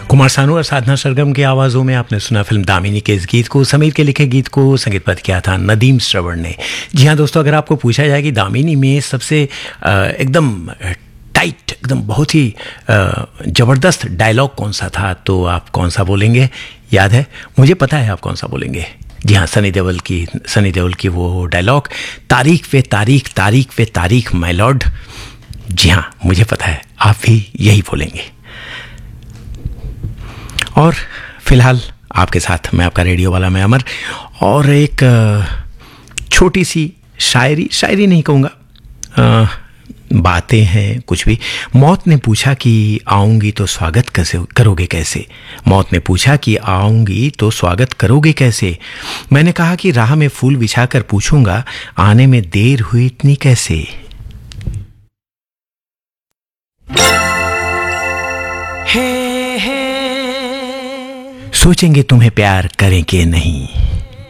कुमार सानू और साधना सरगम की आवाज़ों में आपने सुना फिल्म दामिनी के इस गीत को। समीर के लिखे गीत को संगीतबद्ध किया था नदीम श्रवण ने। जी हाँ दोस्तों, अगर आपको पूछा जाए कि दामिनी में सबसे एकदम टाइट, एकदम बहुत ही ज़बरदस्त डायलॉग कौन सा था, तो आप कौन सा बोलेंगे? याद है? मुझे पता है आप कौन सा बोलेंगे। जी हाँ, सनी देओल की वो डायलॉग, तारीख पे तारीख, तारीख पे तारीख माय लॉर्ड। जी हाँ, मुझे पता है आप भी यही बोलेंगे। और फिलहाल आपके साथ मैं आपका रेडियो वाला मैं अमर, और एक छोटी सी शायरी नहीं कहूँगा, बातें हैं कुछ भी। मौत ने पूछा कि आऊँगी तो स्वागत कैसे करोगे कैसे। मौत ने पूछा कि आऊँगी तो स्वागत करोगे कैसे। मैंने कहा कि राह में फूल बिछाकर पूछूंगा, आने में देर हुई इतनी कैसे। सोचेंगे तुम्हें प्यार करें कि नहीं,